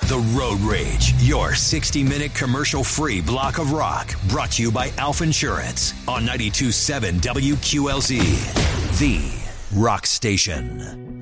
The Road Rage, your 60-minute commercial-free block of rock, brought to you by Alf Insurance on 92.7 WQLZ, the rock station.